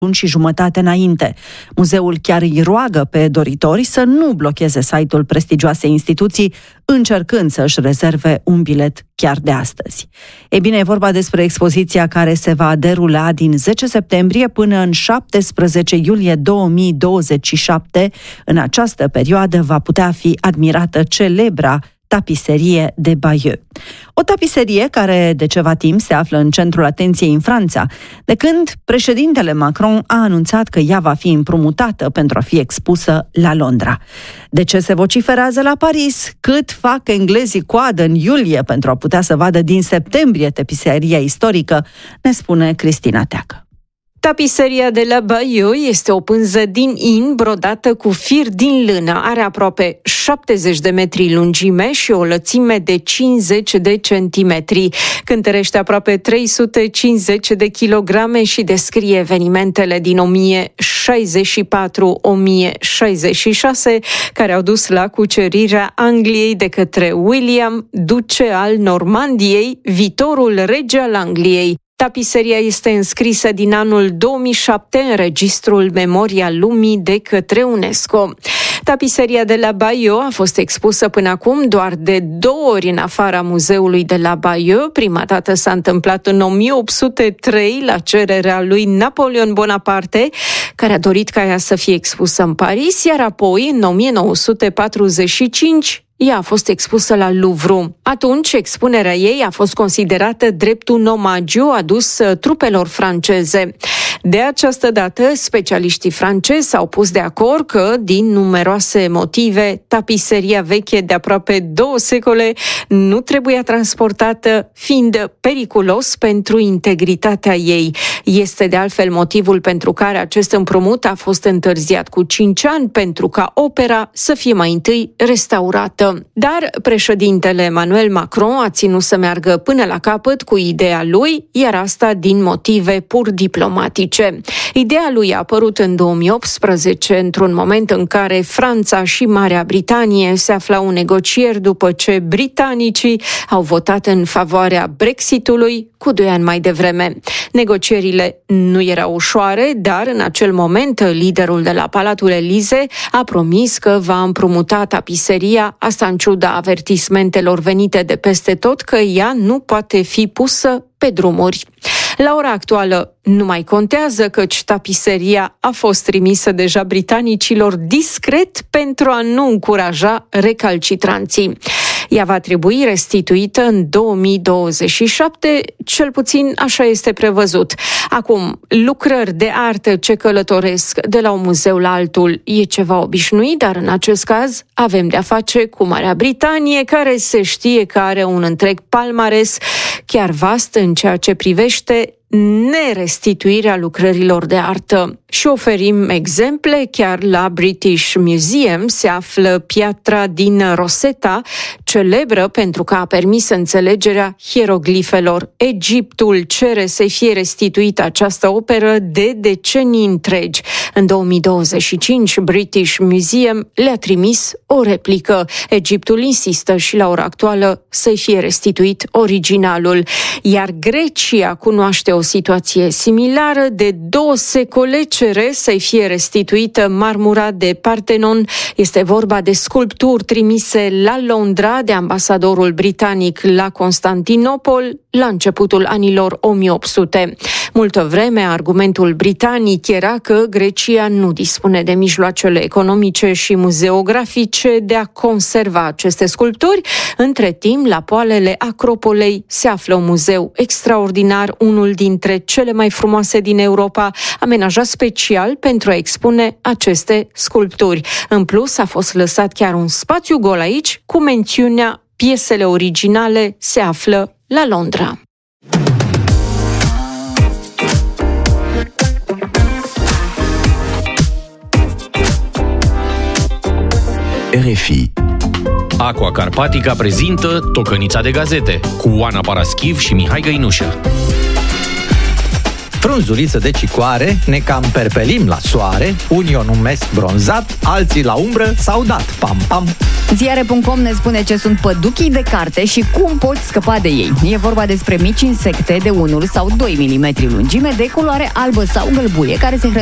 luni și jumătate înainte. Muzeul chiar îi roagă pe doritori să nu blocheze site-ul prestigioasei instituții, încercând să își rezerve un bilet chiar de astăzi. Ei bine, e vorba despre expoziția care se va derula din 10 septembrie până în 17 iulie 2027. În această perioadă va putea fi admirată celebra tapiserie de Bayeux. O tapiserie care de ceva timp se află în centrul atenției în Franța, de când președintele Macron a anunțat că ea va fi împrumutată pentru a fi expusă la Londra. De ce se vociferează la Paris? Cât fac englezii coadă în iulie pentru a putea să vadă din septembrie tapiseria istorică, ne spune Cristina Teacă. Tapiseria de la Bayeux este o pânză din in brodată cu fir din lână. Are aproape 70 de metri lungime și o lățime de 50 de centimetri. Cântărește aproape 350 de kilograme și descrie evenimentele din 1064-1066, care au dus la cucerirea Angliei de către William, duce al Normandiei, viitorul rege al Angliei. Tapiseria este înscrisă din anul 2007 în Registrul Memoria Lumii de către UNESCO. Tapiseria de la Bayeux a fost expusă până acum doar de 2 ori în afara muzeului de la Bayeux. Prima dată s-a întâmplat în 1803 la cererea lui Napoleon Bonaparte, care a dorit ca ea să fie expusă în Paris, iar apoi, în 1945, ea a fost expusă la Louvre. Atunci, expunerea ei a fost considerată drept un omagiu adus trupelor franceze. De această dată, specialiștii francezi s-au pus de acord că, din numeroase motive, tapiseria veche de aproape 2 secole nu trebuia transportată, fiind periculos pentru integritatea ei. Este de altfel motivul pentru care acest împrumut a fost întârziat cu 5 ani, pentru ca opera să fie mai întâi restaurată. Dar președintele Emmanuel Macron a ținut să meargă până la capăt cu ideea lui, iar asta din motive pur diplomatice. Ideea lui a apărut în 2018, într-un moment în care Franța și Marea Britanie se aflau în negocieri după ce britanicii au votat în favoarea Brexitului cu 2 ani mai devreme. Negocierile nu erau ușoare, dar în acel moment liderul de la Palatul Elize a promis că va împrumuta tapiseria, asta în ciuda avertismentelor venite de peste tot că ea nu poate fi pusă pe drumuri. La ora actuală nu mai contează, căci tapiseria a fost trimisă deja britanicilor discret pentru a nu încuraja recalcitranții. Ea va trebui restituită în 2027, cel puțin așa este prevăzut. Acum, lucrări de artă ce călătoresc de la un muzeu la altul e ceva obișnuit, dar în acest caz avem de-a face cu Marea Britanie, care se știe că are un întreg palmares chiar vast în ceea ce privește nerestituirea lucrărilor de artă. Și oferim exemple, chiar la British Museum se află piatra din Rosetta, celebră pentru că a permis înțelegerea hieroglifelor. Egiptul cere să fie restituită această operă de decenii întregi. În 2025, British Museum le-a trimis o replică. Egiptul insistă și la ora actuală să fie restituit originalul. Iar Grecia cunoaște o situație similară. De 2 secole cere să fie restituită marmura de Parthenon. Este vorba de sculpturi trimise la Londra de ambasadorul britanic la Constantinopol la începutul anilor 1800. Multă vreme, argumentul britanic era că Grecia nu dispune de mijloacele economice și muzeografice de a conserva aceste sculpturi. Între timp, la poalele Acropolei se află un muzeu extraordinar, unul dintre cele mai frumoase din Europa, amenajat special pentru a expune aceste sculpturi. În plus, a fost lăsat chiar un spațiu gol aici, cu mențiunea: piesele originale se află la Londra. RFI. Aqua Carpatica prezintă Tocănița de gazete cu Oana Paraschiv și Mihai Găinușă. Frunzuliță de cicoare, ne cam perpelim la soare, unii o numesc bronzat, alții la umbră s-au dat, pam, pam. Ziare.com ne spune ce sunt păduchii de carte și cum poți scăpa de ei. E vorba despre mici insecte de 1 sau 2 mm lungime, de culoare albă sau gălbuie, care se